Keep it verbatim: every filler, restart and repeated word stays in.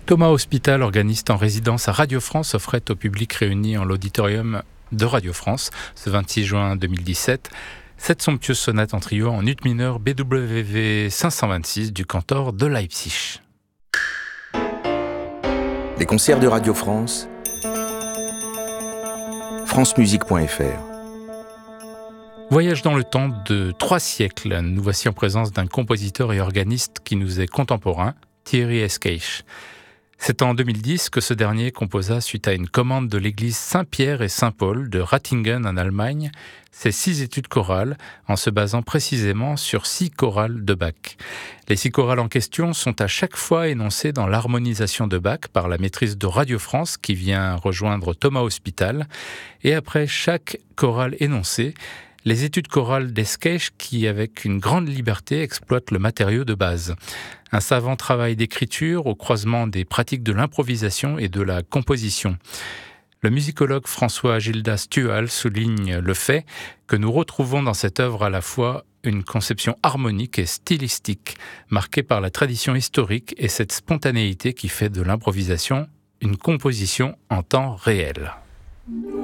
Thomas Hospital, organiste en résidence à Radio France, offrait au public réuni en l'auditorium de Radio France ce vingt-six juin deux mille dix-sept cette somptueuse sonate en trio en ut mineur B W V cinq cent vingt-six du cantor de Leipzig. Les concerts de Radio France, francemusique point f r. Voyage dans le temps de trois siècles. Nous voici en présence d'un compositeur et organiste qui nous est contemporain, Thierry Esqueix. C'est en deux mille dix que ce dernier composa, suite à une commande de l'église Saint-Pierre et Saint-Paul de Ratingen en Allemagne, ses six études chorales, en se basant précisément sur six chorales de Bach. Les six chorales en question sont à chaque fois énoncées dans l'harmonisation de Bach par la maîtrise de Radio France qui vient rejoindre Thomas Hospital. Et après chaque chorale énoncée, les études chorales d'Esqueix qui, avec une grande liberté, exploitent le matériau de base. Un savant travail d'écriture au croisement des pratiques de l'improvisation et de la composition. Le musicologue François Gildas Stual souligne le fait que nous retrouvons dans cette œuvre à la fois une conception harmonique et stylistique, marquée par la tradition historique et cette spontanéité qui fait de l'improvisation une composition en temps réel.